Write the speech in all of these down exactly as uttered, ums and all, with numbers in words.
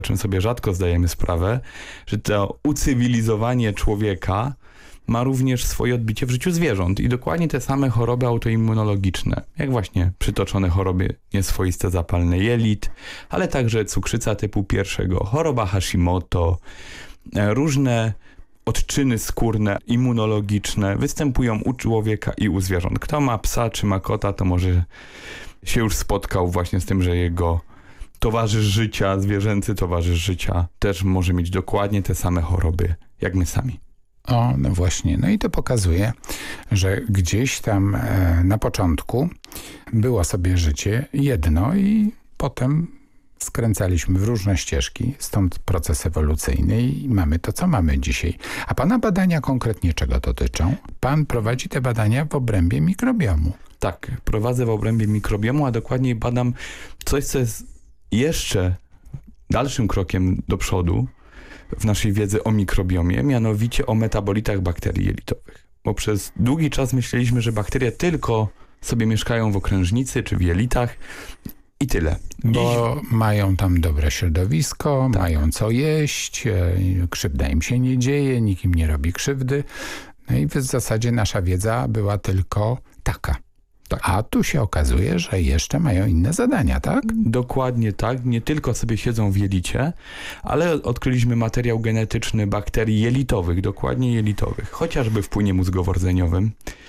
czym sobie rzadko zdajemy sprawę, że to ucywilizowanie człowieka ma również swoje odbicie w życiu zwierząt i dokładnie te same choroby autoimmunologiczne, jak właśnie przytoczone choroby nieswoiste zapalne jelit, ale także cukrzyca typu pierwszego, choroba Hashimoto, różne odczyny skórne, immunologiczne występują u człowieka i u zwierząt. Kto ma psa czy ma kota, to może się już spotkał właśnie z tym, że jego towarzysz życia, zwierzęcy towarzysz życia też może mieć dokładnie te same choroby, jak my sami. O, no właśnie. No i to pokazuje, że gdzieś tam e, na początku było sobie życie jedno i potem skręcaliśmy w różne ścieżki, stąd proces ewolucyjny i mamy to, co mamy dzisiaj. A pana badania konkretnie czego dotyczą? Pan prowadzi te badania w obrębie mikrobiomu. Tak, prowadzę w obrębie mikrobiomu, a dokładniej badam coś, co jest jeszcze dalszym krokiem do przodu w naszej wiedzy o mikrobiomie, mianowicie o metabolitach bakterii jelitowych. Bo przez długi czas myśleliśmy, że bakterie tylko sobie mieszkają w okrężnicy czy w jelitach i tyle. Bo Dziś... mają tam dobre środowisko, tak. Mają co jeść, krzywda im się nie dzieje, nikt im nie robi krzywdy. No i w zasadzie nasza wiedza była tylko taka. Tak. A tu się okazuje, że jeszcze mają inne zadania, tak? Dokładnie tak. Nie tylko sobie siedzą w jelicie, ale odkryliśmy materiał genetyczny bakterii jelitowych, dokładnie jelitowych. Chociażby w płynie mózgowo-rdzeniowym,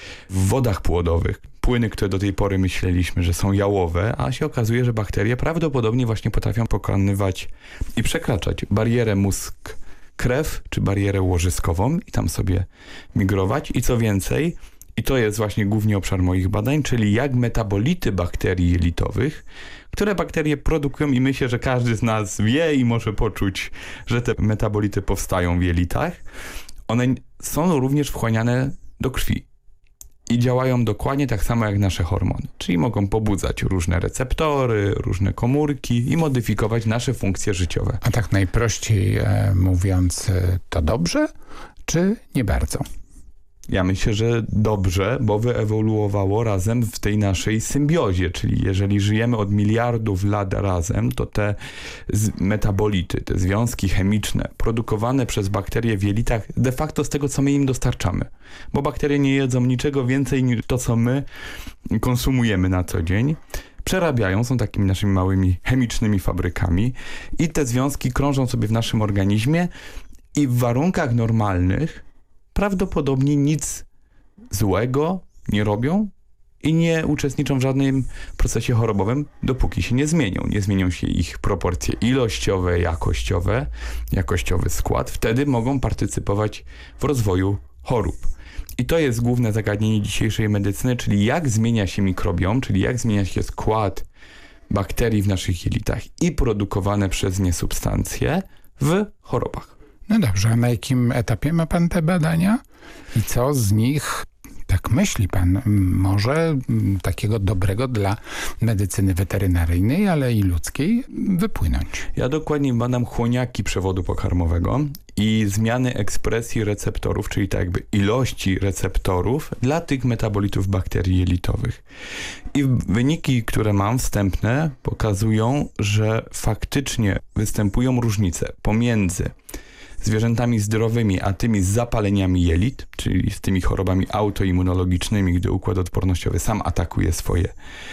w wodach płodowych. Płyny, które do tej pory myśleliśmy, że są jałowe, a się okazuje, że bakterie prawdopodobnie właśnie potrafią pokonywać i przekraczać barierę mózg-krew, czy barierę łożyskową i tam sobie migrować. I co więcej, i to jest właśnie głównie obszar moich badań, czyli jak metabolity bakterii jelitowych, które bakterie produkują i myślę, że każdy z nas wie i może poczuć, że te metabolity powstają w jelitach, one są również wchłaniane do krwi i działają dokładnie tak samo jak nasze hormony, czyli mogą pobudzać różne receptory, różne komórki i modyfikować nasze funkcje życiowe. A tak najprościej e, mówiąc, to dobrze, czy nie bardzo? Ja myślę, że dobrze, bo wyewoluowało razem w tej naszej symbiozie, czyli jeżeli żyjemy od miliardów lat razem, to te metabolity, te związki chemiczne produkowane przez bakterie w jelitach de facto z tego, co my im dostarczamy. Bo bakterie nie jedzą niczego więcej niż to, co my konsumujemy na co dzień. Przerabiają, są takimi naszymi małymi chemicznymi fabrykami i te związki krążą sobie w naszym organizmie i w warunkach normalnych prawdopodobnie nic złego nie robią i nie uczestniczą w żadnym procesie chorobowym, dopóki się nie zmienią. Nie zmienią się ich proporcje ilościowe, jakościowe, jakościowy skład. Wtedy mogą partycypować w rozwoju chorób. I to jest główne zagadnienie dzisiejszej medycyny, czyli jak zmienia się mikrobiom, czyli jak zmienia się skład bakterii w naszych jelitach i produkowane przez nie substancje w chorobach. No dobrze, a na jakim etapie ma pan te badania? I co z nich, tak myśli pan, może takiego dobrego dla medycyny weterynaryjnej, ale i ludzkiej wypłynąć? Ja dokładnie badam chłoniaki przewodu pokarmowego i zmiany ekspresji receptorów, czyli tak jakby ilości receptorów dla tych metabolitów bakterii jelitowych. I wyniki, które mam wstępne, pokazują, że faktycznie występują różnice pomiędzy zwierzętami zdrowymi, a tymi z zapaleniami jelit, czyli z tymi chorobami autoimmunologicznymi, gdy układ odpornościowy sam atakuje swoje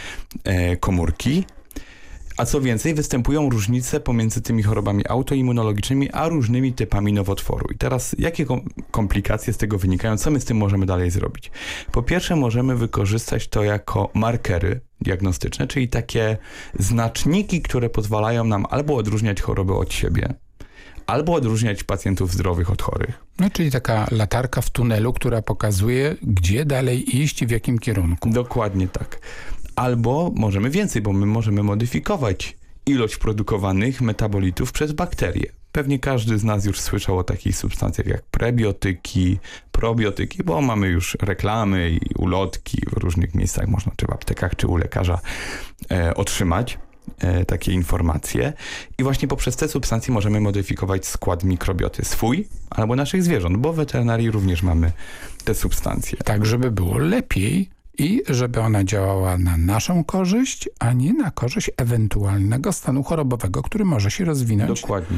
e, komórki. A co więcej, występują różnice pomiędzy tymi chorobami autoimmunologicznymi, a różnymi typami nowotworu. I teraz jakie komplikacje z tego wynikają? Co my z tym możemy dalej zrobić? Po pierwsze, możemy wykorzystać to jako markery diagnostyczne, czyli takie znaczniki, które pozwalają nam albo odróżniać choroby od siebie, albo odróżniać pacjentów zdrowych od chorych. No, czyli taka latarka w tunelu, która pokazuje, gdzie dalej iść i w jakim kierunku. Dokładnie tak. Albo możemy więcej, bo my możemy modyfikować ilość produkowanych metabolitów przez bakterie. Pewnie każdy z nas już słyszał o takich substancjach jak prebiotyki, probiotyki, bo mamy już reklamy i ulotki w różnych miejscach, można czy w aptekach, czy u lekarza e, otrzymać e, takie informacje. I właśnie poprzez te substancje możemy modyfikować skład mikrobioty swój albo naszych zwierząt, bo w weterynarii również mamy te substancje. Tak, żeby było lepiej i żeby ona działała na naszą korzyść, a nie na korzyść ewentualnego stanu chorobowego, który może się rozwinąć Dokładnie.